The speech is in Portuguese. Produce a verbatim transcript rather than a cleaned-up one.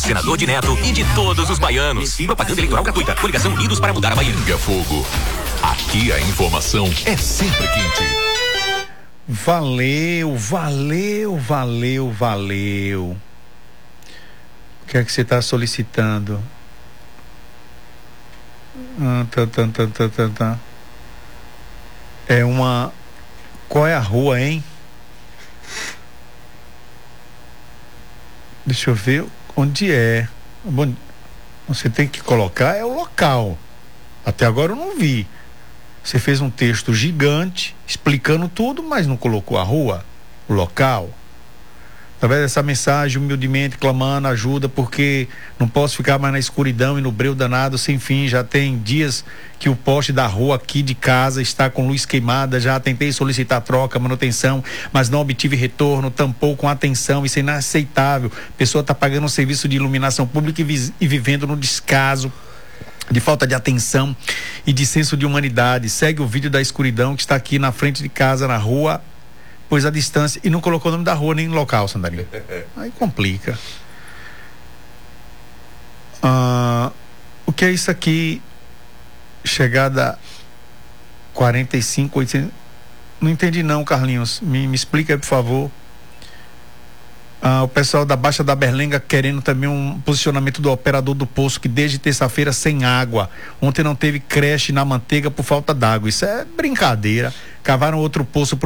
senador de Neto e de todos os baianos. Propaganda eleitoral gratuita. Coligação Unidos para mudar a Bahia. Pinga Fogo. Aqui a informação é sempre quente. Valeu, valeu, valeu, valeu. O que é que você está solicitando? Ah, tá, tá, tá, tá, tá, tá. É uma... Qual é a rua, hein? Deixa eu ver onde é. Bom, você tem que colocar é o local. Até agora eu não vi. Você fez um texto gigante explicando tudo, mas não colocou a rua, o local. Através dessa mensagem, humildemente clamando ajuda, porque não posso ficar mais na escuridão e no breu danado sem fim. Já tem dias que o poste da rua aqui de casa está com luz queimada. Já tentei solicitar troca, manutenção, mas não obtive retorno, tampou com atenção. Isso é inaceitável. A pessoa está pagando um serviço de iluminação pública e, vi- e vivendo no descaso, de falta de atenção e de senso de humanidade. Segue o vídeo da escuridão que está aqui na frente de casa, na rua, pois a distância, e não colocou o nome da rua nem local, Sandarinho. Aí complica. Ah, o que é isso aqui? Chegada quarenta e cinco, oitocentos. Não entendi não, Carlinhos. Me, me explica aí, por favor. Ah, o pessoal da Baixa da Berlenga querendo também um posicionamento do operador do poço, que desde terça-feira sem água. Ontem não teve creche na Manteiga por falta d'água. Isso é brincadeira. Cavaram outro poço pro